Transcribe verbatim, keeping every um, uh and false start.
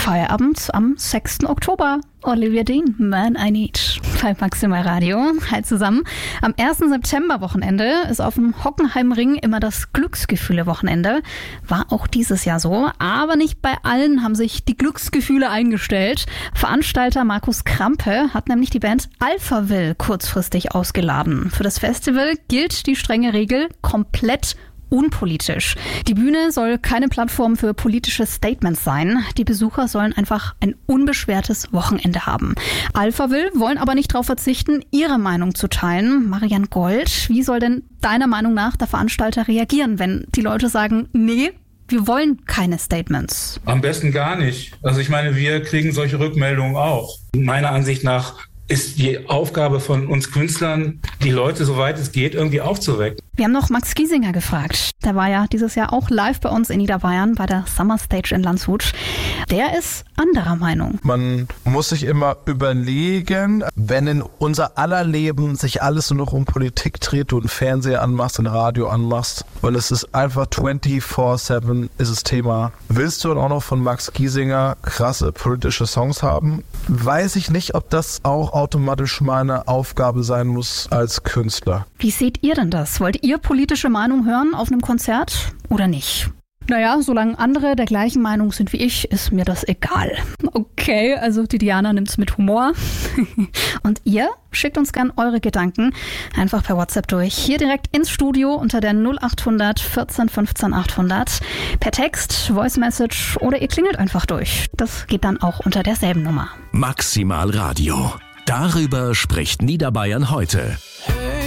Feierabend am sechsten Oktober. Olivia Dean, Man I Need, bei Maximal Radio. Hi zusammen. Am ersten September-Wochenende ist auf dem Hockenheimring immer das Glücksgefühle-Wochenende. War auch dieses Jahr so, aber nicht bei allen haben sich die Glücksgefühle eingestellt. Veranstalter Markus Krampe hat nämlich die Band Alphaville kurzfristig ausgeladen. Für das Festival gilt die strenge Regel komplett unpolitisch. Die Bühne soll keine Plattform für politische Statements sein. Die Besucher sollen einfach ein unbeschwertes Wochenende haben. Alphaville wollen aber nicht darauf verzichten, ihre Meinung zu teilen. Marianne Gold, wie soll denn deiner Meinung nach der Veranstalter reagieren, wenn die Leute sagen, nee, wir wollen keine Statements? Am besten gar nicht. Also ich meine, wir kriegen solche Rückmeldungen auch. Meiner Ansicht nach ist die Aufgabe von uns Künstlern, die Leute, soweit es geht, irgendwie aufzuwecken. Wir haben noch Max Giesinger gefragt. Der war ja dieses Jahr auch live bei uns in Niederbayern bei der Summer Stage in Landshut. Der ist anderer Meinung. Man muss sich immer überlegen, wenn in unser aller Leben sich alles nur noch um Politik dreht, du einen Fernseher anmachst, ein Radio anmachst und es ist einfach vierundzwanzig sieben ist das Thema. Willst du dann auch noch von Max Giesinger krasse politische Songs haben? Weiß ich nicht, ob das auch automatisch meine Aufgabe sein muss als Künstler. Wie seht ihr denn das? Wollt ihr politische Meinung hören auf einem Konzert oder nicht? Naja, solange andere der gleichen Meinung sind wie ich, ist mir das egal. Okay, also die Diana nimmt's mit Humor. Und ihr schickt uns gern eure Gedanken einfach per WhatsApp durch. Hier direkt ins Studio unter der null acht hundert vierzehn fünfzehn achthundert. Per Text, Voice Message oder ihr klingelt einfach durch. Das geht dann auch unter derselben Nummer. Maximal Radio. Darüber spricht Niederbayern heute.